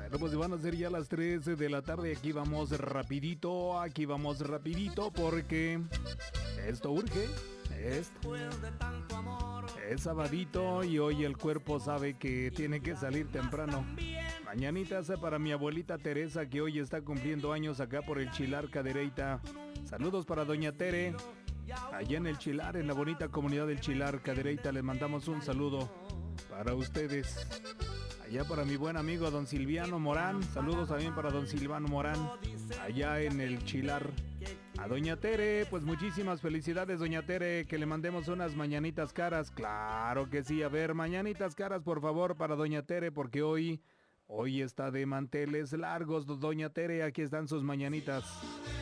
Bueno, pues van a ser ya las 3 de la tarde. Aquí vamos rapidito porque esto urge. Es sabadito y hoy el cuerpo sabe que tiene que salir temprano. Mañanitas para mi abuelita Teresa, que hoy está cumpliendo años acá por el Chilar Cadereyta. Saludos para doña Tere, allá en el Chilar, en la bonita comunidad del Chilar Cadereyta. Les mandamos un saludo para ustedes. Allá para mi buen amigo don Silviano Morán. Saludos también para don Silvano Morán, allá en el Chilar. A doña Tere, pues muchísimas felicidades, doña Tere, que le mandemos unas mañanitas caras. Claro que sí, a ver, mañanitas caras por favor para doña Tere, porque hoy está de manteles largos, doña Tere, aquí están sus mañanitas.